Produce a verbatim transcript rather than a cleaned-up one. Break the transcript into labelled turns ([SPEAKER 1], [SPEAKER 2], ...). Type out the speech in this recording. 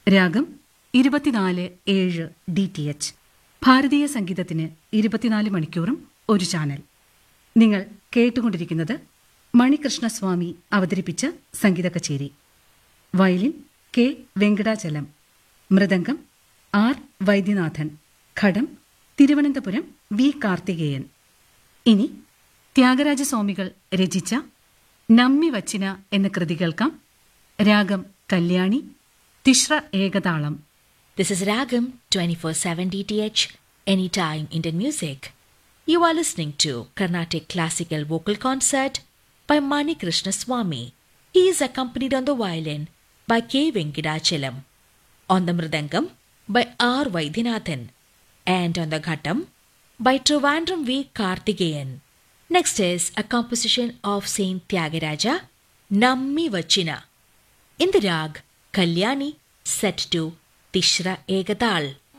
[SPEAKER 1] രാഗം ഇരുപത്തിനാല് ഏഴ് ഡി ടി എച്ച്. ഭാരതീയ സംഗീതത്തിന് ഇരുപത്തിനാല് മണിക്കൂറും ഒരു ചാനൽ. നിങ്ങൾ കേട്ടുകൊണ്ടിരിക്കുന്നത് മണികൃഷ്ണസ്വാമി അവതരിപ്പിച്ച സംഗീത കച്ചേരി. Violin K Venkatachalam, mridangam R Vaidyanathan, ഘടം തിരുവനന്തപുരം വി കാർത്തികേയൻ. ഇനി ത്യാഗരാജസ്വാമികൾ രചിച്ച നമ്മി വച്ചിന എന്ന കൃതി കേൾക്കാം. രാഗം Kalyani, തിശ്ര ഏകതാളം.
[SPEAKER 2] This is Ragam twenty-four seven D T H, Anytime Indian Music. You are listening to Carnatic Classical Vocal Concert by Mani Krishna Swami. He is accompanied on the violin by K. Venkadachalam, on the mridangam by R. Vaidyanathan, and on the ghattam by Trivandrum V. Karthikeyan. Next is a composition of Saint Tyagaraja, Nammi Vachina, in the rag Kalyani, set to Tishra Egatal.